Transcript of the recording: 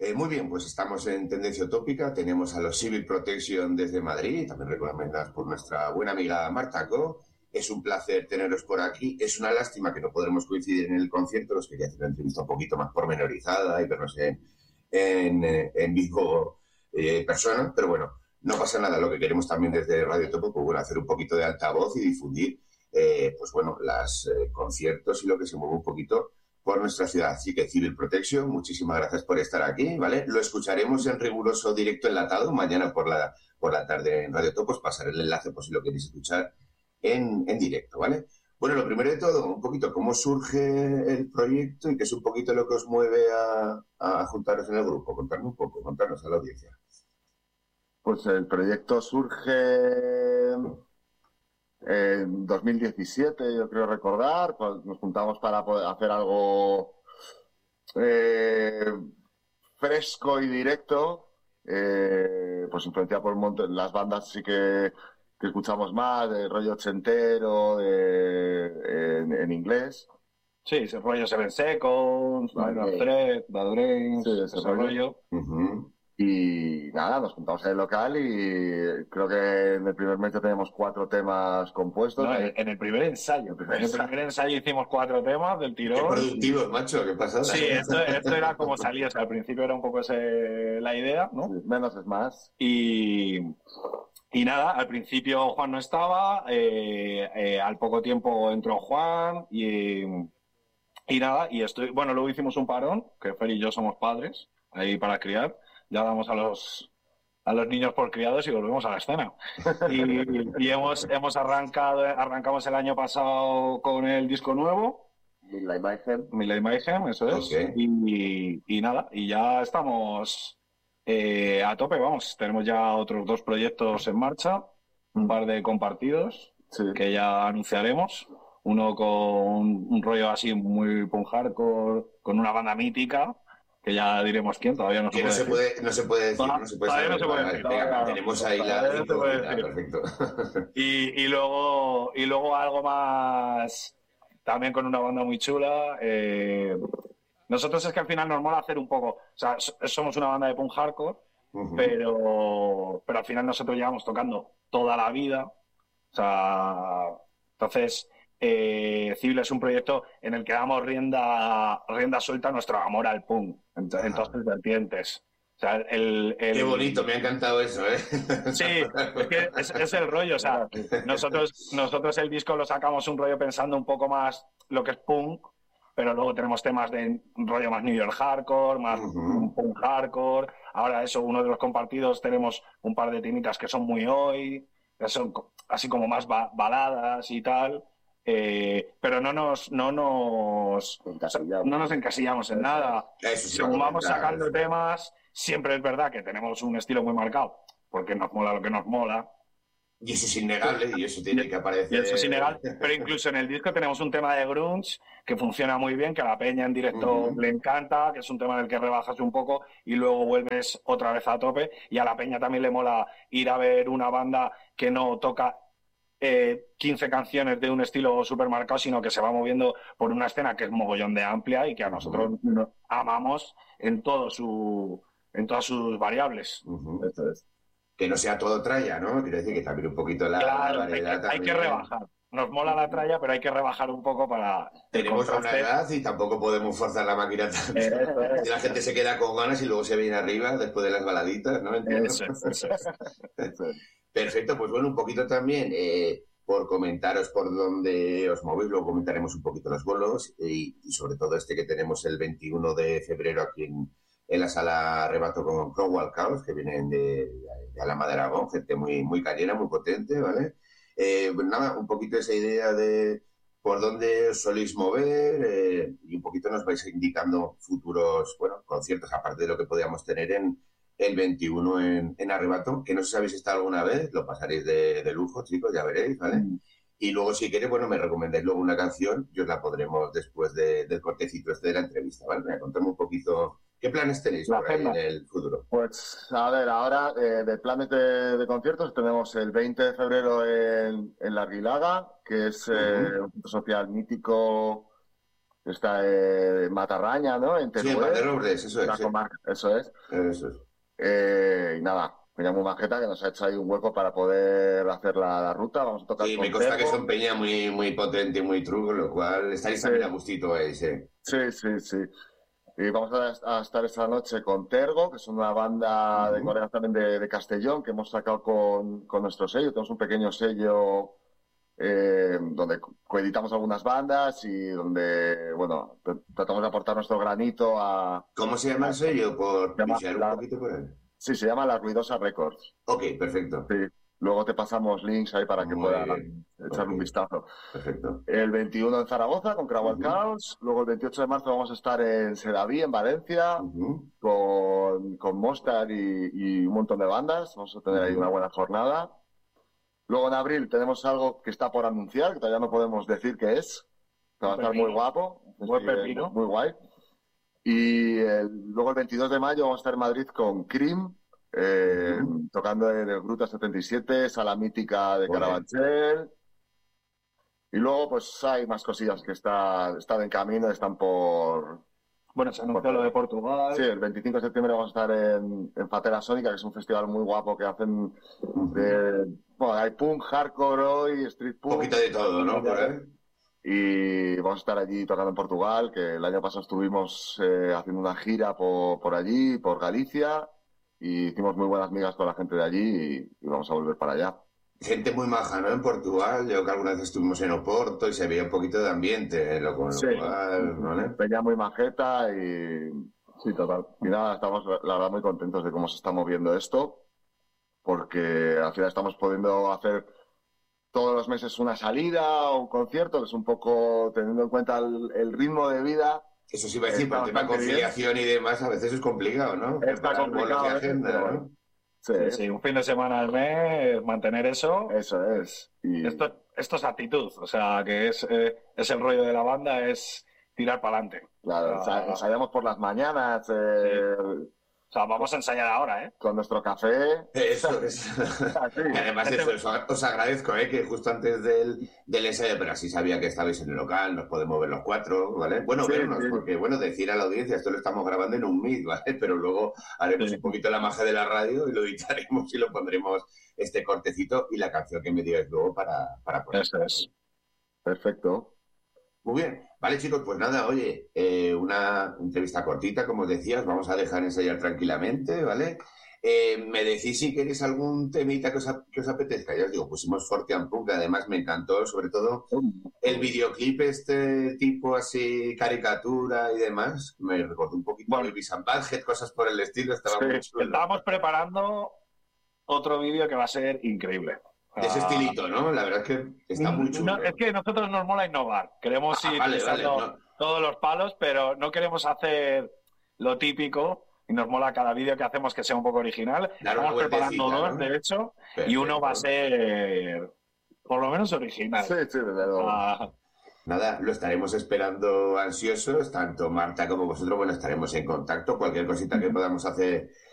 Muy bien, pues estamos en tendencia utópica. Tenemos a los Civil Protection desde Madrid, también recomendados por nuestra buena amiga Marta Co. Es un placer teneros por aquí. Es una lástima que no podremos coincidir en el concierto. Os quería hacer una entrevista un poquito más pormenorizada y vernos en vivo persona, pero bueno, no pasa nada. Lo que queremos también desde Radio Topo, pues bueno, hacer un poquito de altavoz y difundir, pues bueno, los conciertos y lo que se mueve un poquito por nuestra ciudad. Así que Civil Protection, muchísimas gracias por estar aquí, ¿vale? Lo escucharemos en riguroso directo enlatado mañana por la tarde en Radio Topo. Os pasaré el enlace por si lo queréis escuchar en directo, ¿vale? Bueno, lo primero de todo, un poquito cómo surge el proyecto y qué es un poquito lo que os mueve a juntaros en el grupo. Contadnos un poco, contarnos a la audiencia. Pues el proyecto surge en 2017, yo creo recordar, pues nos juntamos para poder hacer algo fresco y directo, pues influenciado por un montón, las bandas sí que escuchamos más, de rollo ochentero, en inglés. Sí, ese rollo Seven Seconds, Minor Threat, Bad Brains, sí, ese rollo. Uh-huh. Y nada, nos juntamos en el local y creo que en el primer mes ya tenemos 4 temas compuestos. No, en el primer ensayo. En el primer ensayo hicimos 4 temas del tirón. Qué productivos, macho, qué pasada. Sí, esto era como salía. O sea, al principio era un poco la idea, ¿no? Sí, menos es más. Y nada, al principio Juan no estaba, al poco tiempo entró Juan y nada, bueno, luego hicimos un parón, que Fer y yo somos padres, ahí para criar. Ya damos a los niños por criados y volvemos a la escena. Y hemos arrancamos el año pasado con el disco nuevo. Midnight Mayhem, eso es. Okay. Y nada, y ya estamos a tope, vamos. Tenemos ya otros 2 proyectos en marcha, un par de compartidos, sí, que ya anunciaremos. Uno con un rollo así muy punk hardcore, con una banda mítica, que ya diremos quién, todavía no se puede no se puede decir. Todavía no se puede decir. Tenemos ahí la incógnita, perfecto. Y luego algo más, también con una banda muy chula. Nosotros es que al final nos mola hacer un poco, o sea, somos una banda de punk hardcore, uh-huh, pero al final nosotros llevamos tocando toda la vida. O sea, entonces... Civil es un proyecto en el que damos rienda suelta a nuestro amor al punk en todas sus vertientes. O sea, Qué bonito, me ha encantado eso, ¿eh? Sí, es que es el rollo. O sea, nosotros el disco lo sacamos un rollo pensando un poco más lo que es punk, pero luego tenemos temas de rollo más New York hardcore, más uh-huh, punk hardcore. Ahora eso, uno de los compartidos tenemos un par de temitas que son muy hoy, que son así como más baladas y tal. Pero no nos encasillamos en nada. Según vamos sacando temas, siempre es verdad que tenemos un estilo muy marcado, porque nos mola lo que nos mola. Y eso es innegable, y eso tiene que aparecer. Y eso es innegable, pero incluso en el disco tenemos un tema de grunge que funciona muy bien, que a la peña en directo uh-huh, le encanta, que es un tema en el que rebajas un poco y luego vuelves otra vez a tope, y a la peña también le mola ir a ver una banda que no toca 15 canciones de un estilo súper marcado, sino que se va moviendo por una escena que es mogollón de amplia y que a nosotros amamos en todas sus variables. Uh-huh. Entonces, que no sea todo tralla, ¿no? Quiero decir que también un poquito la variedad. Hay que rebajar. Nos mola la tralla, pero hay que rebajar un poco para... Tenemos una edad y tampoco podemos forzar la máquina tanto. La gente se queda con ganas y luego se viene arriba después de las baladitas, ¿no? Eso. Perfecto, pues bueno, un poquito también por comentaros por dónde os movéis, luego comentaremos un poquito los bolos y sobre todo este que tenemos el 21 de febrero aquí en la sala Arrebato con Crowell Chaos, que vienen de Alhama de Aragón, gente muy, muy cañera, muy potente, ¿vale? Pues nada, un poquito esa idea de por dónde os soléis mover y un poquito nos vais indicando futuros, bueno, conciertos, aparte de lo que podríamos tener el 21 en Arrebato, que no sé si habéis estado alguna vez, lo pasaréis de lujo, chicos, ya veréis, ¿vale? Y luego, si queréis, bueno, me recomendáis luego una canción y os la podremos después del cortecito de la entrevista, ¿vale? Contadme un poquito, ¿qué planes tenéis por ahí en el futuro? Pues, a ver, ahora de planes de conciertos tenemos el 20 de febrero en La Aguilaga, que es un centro social mítico está en Matarraña, ¿no? En Sí, en Teruel. Valderobles, eso es. La Sí. comarca, eso es. Eso es. Y nada, peña muy majeta que nos ha hecho ahí un hueco para poder hacer la ruta. Vamos a tocar Sí, con me consta que Tergo. son peña muy, muy potente y muy truco, lo cual estaréis Sí. también a gustito ahí, sí. Sí. Y vamos a estar esta noche con Tergo, que es una banda de colegas también de Castellón, que hemos sacado con nuestro sello. Tenemos un pequeño sello donde coeditamos algunas bandas y donde, bueno, tratamos de aportar nuestro granito a... ¿Cómo se llama el sello? Por Se llama pisear un poquito por él. Sí, se llama La Ruidosa Records. Ok, perfecto. Sí. Luego te pasamos links ahí para que Muy puedas bien. echarle un Ok. vistazo. Perfecto. El 21 en Zaragoza con Crowell Chaos. Luego el 28 de marzo vamos a estar en Sedaví, en Valencia, con Mostar y un montón de bandas. Vamos a tener ahí una buena jornada. Luego en abril tenemos algo que está por anunciar, que todavía no podemos decir qué es. Que va a estar muy guapo. Buen pepino. Muy guay. Y luego el 22 de mayo vamos a estar en Madrid con Cream, tocando de Gruta 77, Sala Mítica de Joder. Carabanchel. Y luego pues hay más cosillas que están en camino, están por... Bueno, se anunció lo de Portugal. Sí, el 25 de septiembre vamos a estar en Fatera Sónica, que es un festival muy guapo que hacen bueno, hay punk, hardcore hoy, street Un punk. poquito de todo, ¿no? Por ahí. Y vamos a estar allí tocando en Portugal, que el año pasado estuvimos haciendo una gira por allí, por Galicia, y hicimos muy buenas migas con la gente de allí y vamos a volver para allá. Gente muy maja, ¿no? En Portugal, yo que alguna vez estuvimos en Oporto y se veía un poquito de ambiente, lo Sí. cual, ¿vale? Peña muy majeta y... Sí, total. Y nada, estamos la verdad muy contentos de cómo se está moviendo esto, porque al final estamos pudiendo hacer todos los meses una salida o un concierto, que es un poco teniendo en cuenta el ritmo de vida. Eso sí iba a decir, por el tema de bastante bien. conciliación y demás, a veces es complicado, ¿no? Está Preparar complicado bolos de a veces, agenda, pero ¿no? bueno. Sí, Sí, un fin de semana al mes, mantener eso. eso es. Y... Esto es actitud, o sea, que es el rollo de la banda, es tirar para adelante. Claro, ensayamos por las mañanas O sea, vamos a ensayar ahora, ¿eh? con nuestro café. Eso es. Así. Y además os agradezco, que justo antes del ensayo, pero así sabía que estabais en el local, nos podemos ver los cuatro, ¿vale? Bueno, Sí, vernos, sí. porque, bueno, decir a la audiencia, esto lo estamos grabando en un Meet, ¿vale? Pero luego haremos un poquito la magia de la radio y lo editaremos y lo pondremos este cortecito y la canción que me digáis luego para poner. Eso es. Perfecto. Muy bien. Vale, chicos, pues nada, oye, una entrevista cortita, como os decía, os vamos a dejar ensayar tranquilamente, ¿vale? Me decís si queréis algún temita que os apetezca. Ya os digo, pusimos Forte and Punk, que además me encantó, sobre todo el videoclip este tipo así, caricatura y demás. Me recordó un poquito a Beavis and Butthead, cosas por el estilo, estaba muy chulo. Estábamos preparando otro vídeo que va a ser increíble. De ese estilito, ¿no? La verdad es que está muy chulo. No, es que a nosotros nos mola innovar. Queremos ir pisando todos los palos, pero no queremos hacer lo típico. Y nos mola cada vídeo que hacemos que sea un poco original. Estamos preparando dos, de hecho, y uno va a ser por lo menos original. Sí, desde luego. Nada, lo estaremos esperando ansiosos, tanto Marta como vosotros. Bueno, estaremos en contacto. Cualquier cosita que podamos hacer